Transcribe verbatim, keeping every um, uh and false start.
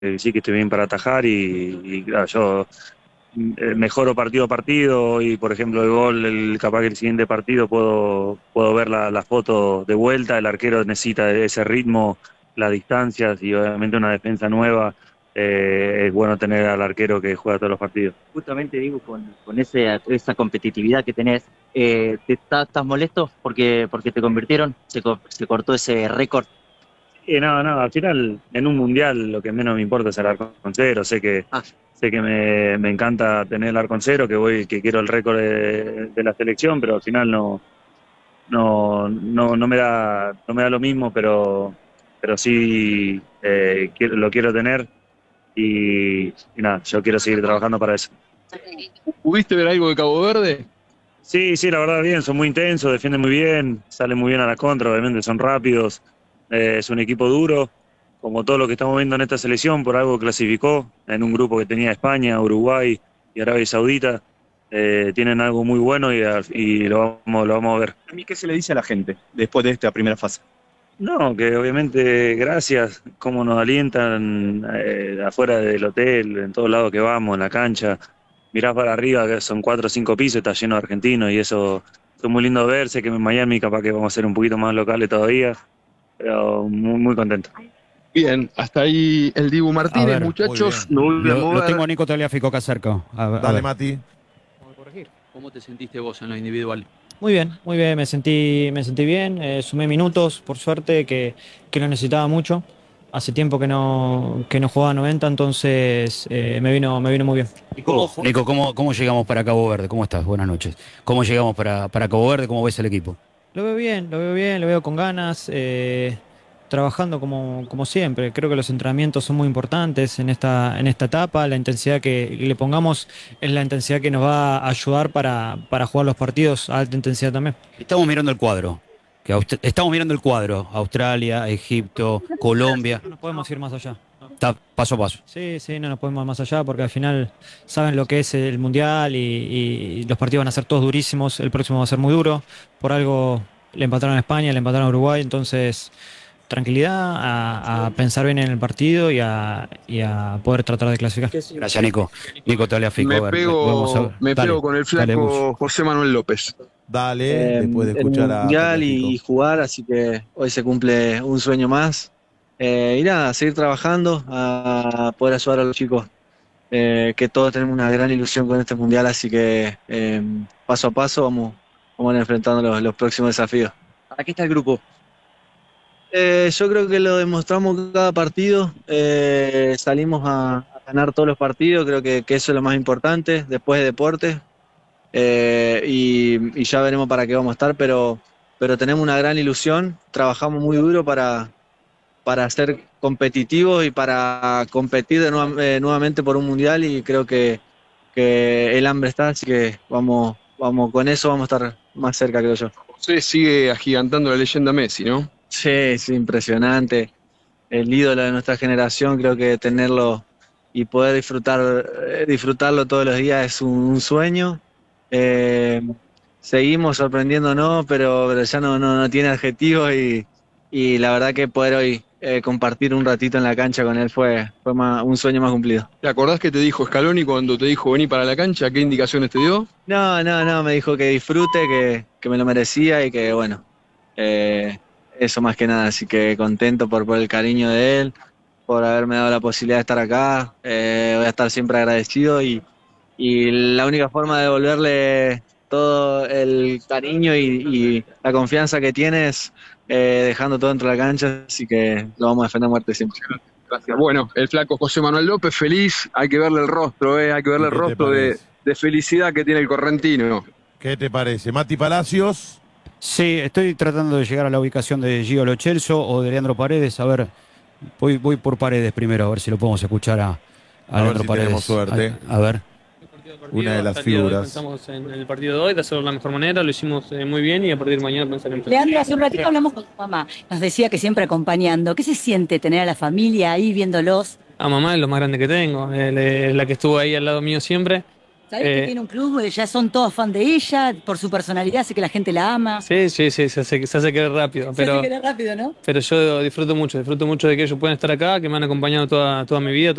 que sí que estoy bien para atajar y, y claro, yo eh, mejoro partido a partido y por ejemplo el gol, el, capaz que el siguiente partido puedo, puedo ver la, la foto de vuelta, el arquero necesita ese ritmo, las distancias y obviamente una defensa nueva, eh, es bueno tener al arquero que juega todos los partidos. Justamente digo, con, con ese, esa competitividad que tenés, eh, ¿te está- ¿estás molesto porque, porque te convirtieron? ¿Se, co- se cortó ese récord? Y no, no, al final en un mundial lo que menos me importa es el arco en cero, sé que Ah, sé que me, me encanta tener el arco en cero, que voy, que quiero el récord de, de la selección, pero al final no, no, no, no me da, no me da lo mismo, pero, pero sí eh, quiero- lo quiero tener y, y nada, yo quiero seguir trabajando para eso. ¿Pudiste ver algo de Cabo Verde? Sí, sí, la verdad bien, son muy intensos, defienden muy bien, salen muy bien a la contra, obviamente son rápidos, eh, es un equipo duro, como todo lo que estamos viendo en esta selección, por algo clasificó en un grupo que tenía España, Uruguay y Arabia Saudita, eh, tienen algo muy bueno y, y lo vamos, lo vamos a ver. ¿A mí qué se le dice a la gente después de esta primera fase? No, que obviamente gracias, cómo nos alientan eh, afuera del hotel, en todos lados que vamos, en la cancha. Mirás para arriba, que son cuatro o cinco pisos, está lleno de argentinos y eso es muy lindo ver. Sé que en Miami capaz que vamos a ser un poquito más locales todavía, pero muy, muy contento. Bien, hasta ahí el Dibu A Martínez, ver, Muy muchachos. bien. No voy a lo, lo mover. tengo a Nico Tagliafico acá cerca. A, ver, a Dale, ver. Mati. Vamos a corregir. ¿Cómo te sentiste vos en lo individual? Muy bien, muy bien, me sentí, me sentí bien, eh, sumé minutos, por suerte, que, que lo necesitaba mucho. Hace tiempo que no, que no jugaba noventa, entonces eh, me vino, me vino muy bien. Nico, Nico, ¿cómo, cómo llegamos para Cabo Verde? ¿Cómo estás? Buenas noches. ¿Cómo llegamos para, para Cabo Verde? ¿Cómo ves el equipo? Lo veo bien, lo veo bien, lo veo con ganas, eh, trabajando como, como siempre. Creo que los entrenamientos son muy importantes en esta, en esta etapa. La intensidad que le pongamos es la intensidad que nos va a ayudar para, para jugar los partidos a alta intensidad también. Estamos mirando el cuadro. Que Aust- estamos mirando el cuadro. Australia, Egipto, Colombia. No nos podemos ir más allá. Está paso a paso. Sí, sí, no nos podemos ir más allá porque al final saben lo que es el Mundial y, y los partidos van a ser todos durísimos. El próximo va a ser muy duro. Por algo le empataron a España, le empataron a Uruguay. Entonces, tranquilidad, a, a pensar bien en el partido y a, y a poder tratar de clasificar. Gracias, Nico. Nico Tagliafico. Me a ver, vamos a pego, ver. me Dale, pego con el dale, Gus. flaco José Manuel López. Dale, eh, después de el escuchar a mundial y, Tagliafico. y jugar, así que hoy se cumple un sueño más. Eh, y nada, seguir trabajando, a poder ayudar a los chicos, eh, que todos tenemos una gran ilusión con este mundial, así que eh, paso a paso vamos, vamos a ir enfrentando los, los próximos desafíos. ¿Para qué está el grupo? Eh, yo creo que lo demostramos cada partido, eh, salimos a, a ganar todos los partidos, creo que, que eso es lo más importante, después de deporte. Eh, y, y ya veremos para qué vamos a estar, pero, pero tenemos una gran ilusión, trabajamos muy duro para, para ser competitivos y para competir de nueva- eh, nuevamente por un mundial y creo que, que el hambre está, así que vamos, vamos con eso, vamos a estar más cerca, creo yo. José sigue agigantando la leyenda Messi, ¿no? Sí, sí, impresionante, el ídolo de nuestra generación, creo que tenerlo y poder disfrutar, eh, disfrutarlo todos los días es un, un sueño. Eh, Seguimos sorprendiéndonos, pero, pero ya no, no, no tiene adjetivos y, y la verdad que poder hoy eh, compartir un ratito en la cancha con él fue, fue más- un sueño más cumplido. ¿Te acordás que te dijo Scaloni cuando te dijo vení para la cancha? ¿Qué indicaciones te dio? No, no, no, me dijo que disfrute, que, que me lo merecía y que bueno, eh, eso más que nada, así que contento por, por el cariño de él, por haberme dado la posibilidad de estar acá, eh, voy a estar siempre agradecido y, y la única forma de devolverle todo el cariño y, y la confianza que tiene es eh, dejando todo dentro de la cancha, así que lo vamos a defender a muerte siempre. Gracias. Bueno, el flaco José Manuel López, feliz. Hay que verle el rostro, ¿eh? Hay que verle ¿Y el qué te rostro de, parece? de felicidad que tiene el correntino. ¿Qué te parece? Mati Palacios. Sí, estoy tratando de llegar a la ubicación de Gio Lo Celso o de Leandro Paredes. A ver, voy, voy por Paredes primero, a ver si lo podemos escuchar a, a, A ver Leandro si Paredes. tenemos suerte. A, a ver. Partido a partido, Una de las hasta el día de hoy figuras. Pensamos en el partido de hoy, de hacerlo de la mejor manera, lo hicimos eh, muy bien y a partir de mañana pensar en Leandro, hace un ratito hablamos con tu mamá. Nos decía que siempre acompañando. ¿Qué se siente tener a la familia ahí viéndolos? A mamá es lo más grande que tengo, eh, le- la que estuvo ahí al lado mío siempre. ¿Sabés Eh, que tiene un club? eh, Ya son todos fan de ella, por su personalidad, sé que la gente la ama. Sí, sí, sí, se hace, se hace querer rápido, Se pero, hace querer rápido, ¿no? pero yo disfruto mucho, disfruto mucho de que ellos puedan estar acá, que me han acompañado toda, toda mi vida.